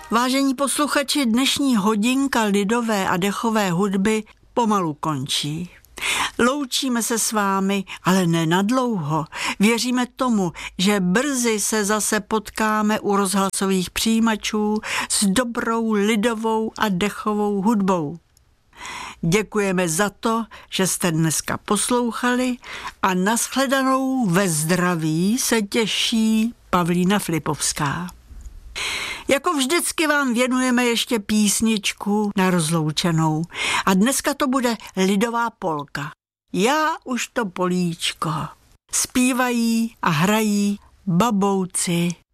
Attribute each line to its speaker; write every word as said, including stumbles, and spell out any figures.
Speaker 1: Vážení posluchači, dnešní hodinka lidové a dechové hudby pomalu končí. Loučíme se s vámi, ale ne nadlouho. Věříme tomu, že brzy se zase potkáme u rozhlasových přijímačů s dobrou lidovou a dechovou hudbou. Děkujeme za to, že jste dneska poslouchali a nashledanou ve zdraví se těší Pavlína Flipovská. Jako vždycky vám věnujeme ještě písničku na rozloučenou a dneska to bude lidová polka. Já už to políčko. Zpívají a hrají Babouci